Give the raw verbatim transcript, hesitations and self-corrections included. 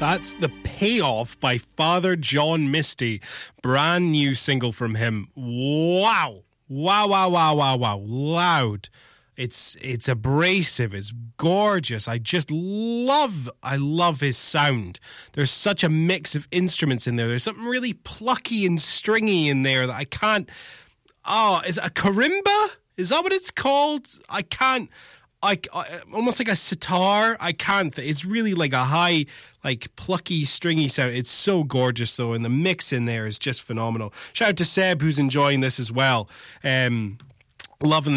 That's The Payoff by Father John Misty. Brand new single from him. Wow. Wow, wow, wow, wow, wow. Loud. It's it's abrasive. It's gorgeous. I just love, I love his sound. There's such a mix of instruments in there. There's something really plucky and stringy in there that I can't... Oh, is it a karimba? Is that what it's called? I can't... I, I, almost like a sitar. I can't. It's really like a high, like plucky, stringy sound. It's so gorgeous, though, and the mix in there is just phenomenal. Shout out to Seb, who's enjoying this as well. Um, loving